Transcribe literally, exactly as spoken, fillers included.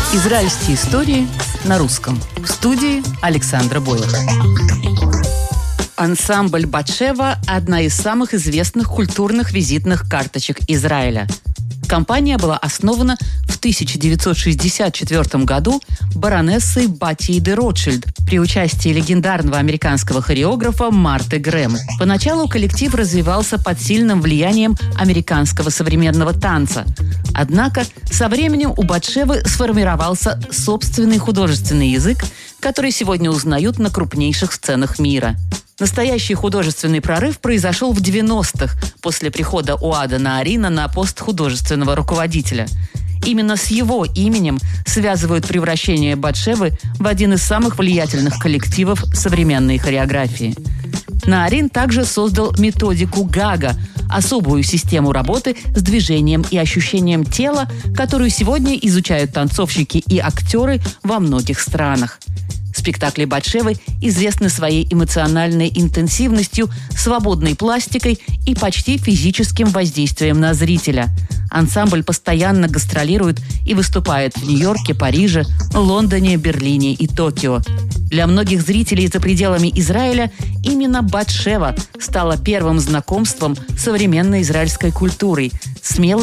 Израильские истории на русском. В студии Александра Бойлер. Ансамбль «Батшева» – одна из самых известных культурных визитных карточек Израиля. Компания была основана в тысяча девятьсот шестьдесят четвёртом году баронессой Батией де Ротшильд при участии легендарного американского хореографа Марты Грэм. Поначалу коллектив развивался под сильным влиянием американского современного танца. Однако со временем у Батшевы сформировался собственный художественный язык, который сегодня узнают на крупнейших сценах мира. Настоящий художественный прорыв произошел в девяностых, после прихода Уада Наарина на пост художественного руководителя. Именно с его именем связывают превращение Батшевы в один из самых влиятельных коллективов современной хореографии. Наарин также создал методику Гага – особую систему работы с движением и ощущением тела, которую сегодня изучают танцовщики и актеры во многих странах. Спектакли Батшевы известны своей эмоциональной интенсивностью, свободной пластикой и почти физическим воздействием на зрителя. Ансамбль постоянно гастролирует и выступает в Нью-Йорке, Париже, Лондоне, Берлине и Токио. Для многих зрителей за пределами Израиля именно Батшева стала первым знакомством с современной израильской культурой, смело